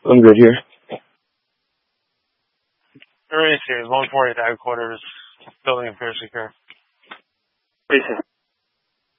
I'm good here. Race here, 140 at headquarters, building appears secure. Racing.